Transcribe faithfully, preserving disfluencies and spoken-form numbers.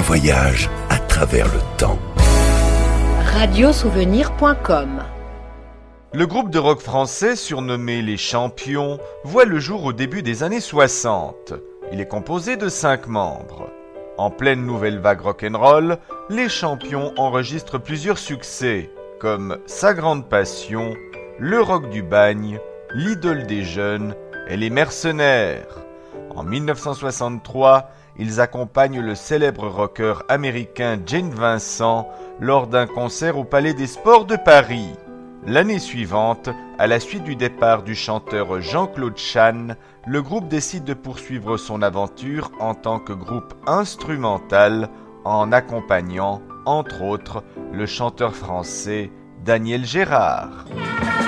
voyage à travers le temps. radio souvenir point com. Le groupe de rock français surnommé Les Champions voit le jour au début des années soixante. Il est composé de cinq membres. En pleine nouvelle vague rock'n'roll, Les Champions enregistrent plusieurs succès, comme Sa grande passion, Le rock du bagne, L'idole des jeunes et Les mercenaires. En dix-neuf cent soixante-trois, ils accompagnent le célèbre rocker américain Gene Vincent lors d'un concert au Palais des Sports de Paris. L'année suivante, à la suite du départ du chanteur Jean-Claude Chan, le groupe décide de poursuivre son aventure en tant que groupe instrumental en accompagnant, entre autres, le chanteur français Daniel Gérard.